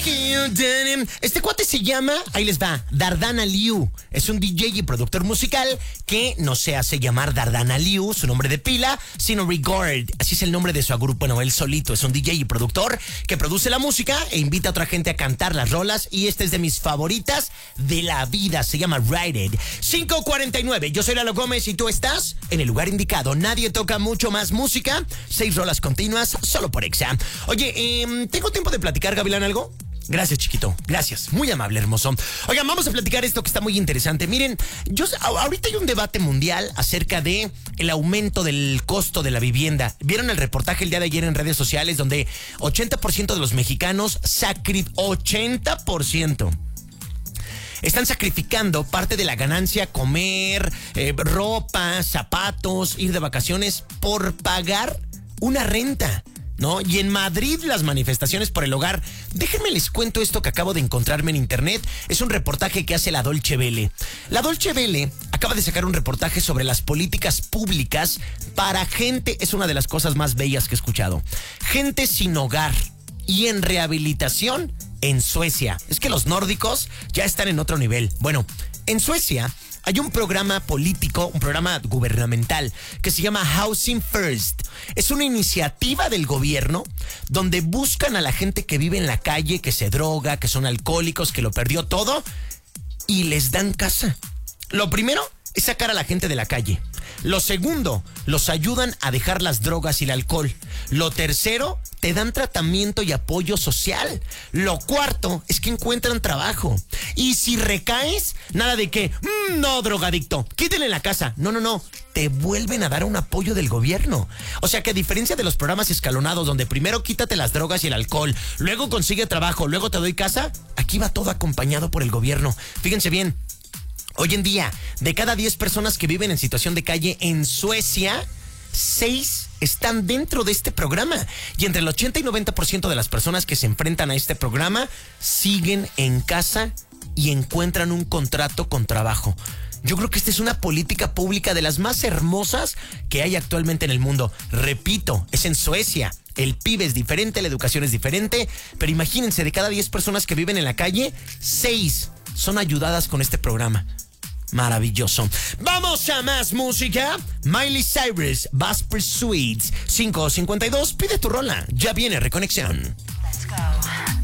Este cuate se llama, ahí les va, Dardana Liu. Es un DJ y productor musical que no se hace llamar Dardana Liu, su nombre de pila, sino Regard. Así es el nombre de su grupo. Bueno, él solito es un DJ y productor que produce la música e invita a otra gente a cantar las rolas. Y esta es de mis favoritas de la vida. Se llama Ride It. 5:49. Yo soy Lalo Gómez y tú estás en el lugar indicado. Nadie toca mucho más música. 6 rolas continuas solo por Exa. Oye, ¿tengo tiempo de platicar, Gavilán, algo? Gracias, chiquito. Gracias. Muy amable, hermoso. Oigan, vamos a platicar esto que está muy interesante. Miren, ahorita hay un debate mundial acerca de el aumento del costo de la vivienda. ¿Vieron el reportaje el día de ayer en redes sociales donde 80% de los mexicanos 80% están sacrificando parte de la ganancia, comer, ropa, zapatos, ir de vacaciones por pagar una renta, ¿no? Y en Madrid las manifestaciones por el hogar. Déjenme les cuento esto que acabo de encontrarme en internet. Es un reportaje que hace la Deutsche Welle. La Deutsche Welle acaba de sacar un reportaje sobre las políticas públicas para gente, es una de las cosas más bellas que he escuchado, gente sin hogar y en rehabilitación en Suecia. Es que los nórdicos ya están en otro nivel. Bueno, en Suecia hay un programa político, un programa gubernamental que se llama Housing First. Es una iniciativa del gobierno donde buscan a la gente que vive en la calle, que se droga, que son alcohólicos, que lo perdió todo y les dan casa. Lo primero es sacar a la gente de la calle. Lo segundo, los ayudan a dejar las drogas y el alcohol. Lo tercero, te dan tratamiento y apoyo social. Lo cuarto es que encuentran trabajo. Y si recaes, nada de que, no, drogadicto, quítenle la casa. No. Te vuelven a dar un apoyo del gobierno. O sea que a diferencia de los programas escalonados donde primero quítate las drogas y el alcohol, luego consigue trabajo, luego te doy casa, aquí va todo acompañado por el gobierno. Fíjense bien. Hoy en día, de cada 10 personas que viven en situación de calle en Suecia, 6 están dentro de este programa. Y entre el 80 y 90% de las personas que se enfrentan a este programa siguen en casa y encuentran un contrato con trabajo. Yo creo que esta es una política pública de las más hermosas que hay actualmente en el mundo. Repito, es en Suecia. El PIB es diferente, la educación es diferente, pero imagínense, de cada 10 personas que viven en la calle, 6 son ayudadas con este programa. Maravilloso. Vamos a más música. Miley Cyrus, Bass Pursuits. 5:52. Pide tu rola. Ya viene Reconexión. Let's go.